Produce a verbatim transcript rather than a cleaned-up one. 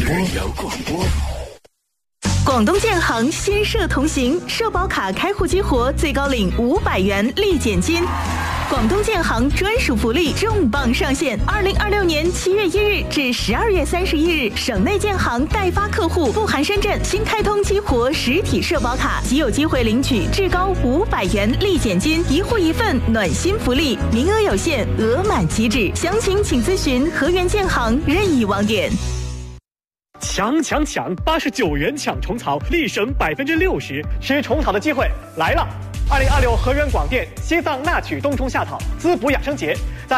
广播。 广东建行新社同行，社保卡开户激活，最高领五百元立减金。广东建行专属福利重磅上线！二零二六年七月一日至十二月三十一日，省内建行代发客户不含深圳新开通激活实体社保卡，即有机会领取至高五百元立减金，一户一份暖心福利，名额有限，额满即止。详情请咨询河源建行任意网点。 抢抢抢！八十九元抢虫草，立省百分之六十，吃虫草的机会来了！二零二六河源广电西藏纳曲冬虫夏草滋补养生节，在